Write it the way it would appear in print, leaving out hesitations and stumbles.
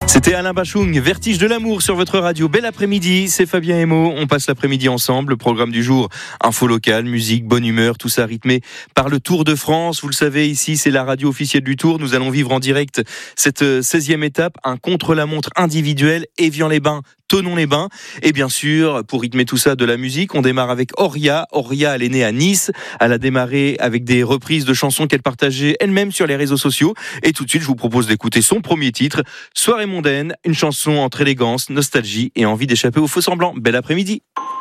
C'était Alain Bachung, Vertige de l'amour sur votre radio. Bel après-midi, c'est Fabien Emo. On passe l'après-midi ensemble. Le programme du jour, info locale, musique, bonne humeur, tout ça rythmé par le Tour de France. Vous le savez, ici, c'est la radio officielle du Tour. Nous allons vivre en direct cette 16e étape, un contre-la-montre individuel, Évian-les-Bains, Thonon-les-Bains. Et bien sûr, pour rythmer tout ça, de la musique, on démarre avec Auria. Auria, elle est née à Nice. Elle a démarré avec des reprises de chansons qu'elle partageait elle-même sur les réseaux sociaux. Et tout de suite, je vous propose d'écouter son premier titre, Soirée mondaine, une chanson entre élégance, nostalgie et envie d'échapper aux faux semblants. Bel après-midi.